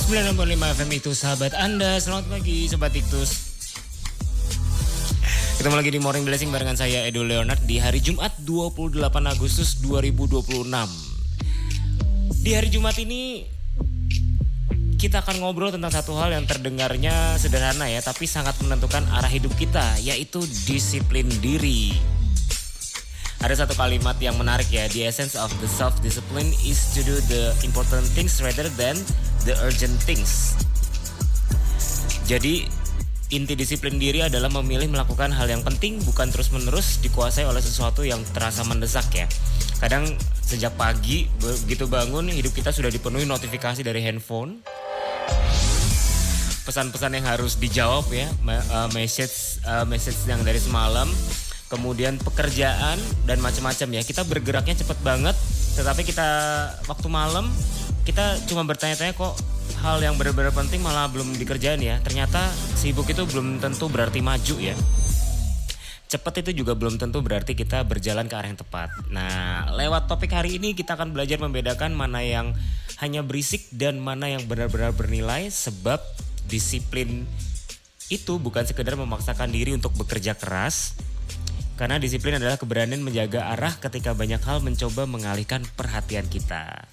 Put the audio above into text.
96.5 FM itu sahabat Anda. Selamat pagi Sobat Iktus. Ketemu lagi di Morning Blessing barengan saya Edo Leonard di hari Jumat 28 Agustus 2026. Di hari Jumat ini kita akan ngobrol tentang satu hal yang terdengarnya sederhana ya, tapi sangat menentukan arah hidup kita, yaitu disiplin diri. Ada satu kalimat yang menarik ya, the essence of the self-discipline is to do the important things rather than the urgent things. Jadi inti disiplin diri adalah memilih melakukan hal yang penting, bukan terus-menerus dikuasai oleh sesuatu yang terasa mendesak ya. Kadang sejak pagi begitu bangun hidup kita sudah dipenuhi notifikasi dari handphone, pesan-pesan yang harus dijawab ya, message yang dari semalam, kemudian pekerjaan dan macam-macam ya. Kita bergeraknya cepat banget, tetapi kita waktu malam kita cuma bertanya-tanya kok hal yang benar-benar penting malah belum dikerjain ya. Ternyata sibuk itu belum tentu berarti maju ya. Cepat itu juga belum tentu berarti kita berjalan ke arah yang tepat. Nah, lewat topik hari ini kita akan belajar membedakan mana yang hanya berisik dan mana yang benar-benar bernilai, sebab disiplin itu bukan sekedar memaksakan diri untuk bekerja keras, karena disiplin adalah keberanian menjaga arah ketika banyak hal mencoba mengalihkan perhatian kita.